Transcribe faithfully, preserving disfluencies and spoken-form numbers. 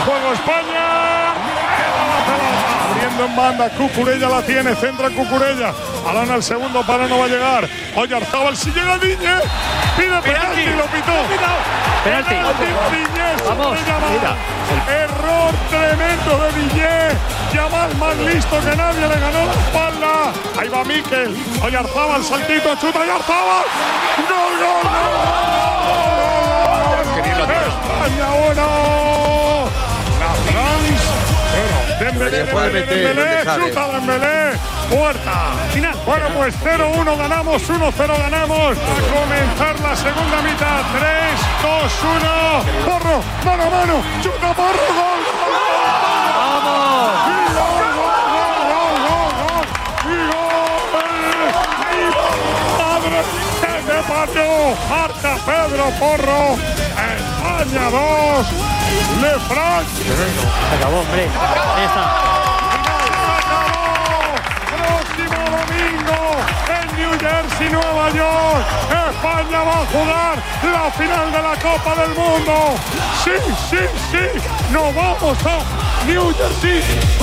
juego España. Abriendo en banda, Cucurella la tiene, centra Cucurella. Balón al segundo palo, no va a llegar. Oyarzábal, si llega Diñé. Pide penalti, y lo pitó. Penalti. Diñé, vamos. Mira. Error tremendo de Diñé. Yamal más listo que nadie, le ganó la espalda. Ahí va Mikel. Oyarzábal, saltito, chuta Oyarzábal. ¡Gol, gol, gol! España uno. La France. Dembélé, Dembélé, Dembélé, chuta Dembélé, puerta. Final. Bueno, pues cero uno ganamos, uno cero ganamos. A comenzar la segunda mitad. tres, dos, uno. Porro, mano a mano, chuta Porro, gol. ¡Vamos! Y gol, gol, gol, gol, gol. Y gol. Madre de patio. Marca Pedro Porro. España dos. Le France. Se acabó, hombre. Ahí está. Próximo domingo en New Jersey, Nueva York. España va a jugar la final de la Copa del Mundo. Sí, sí, sí. Nos vamos a New Jersey.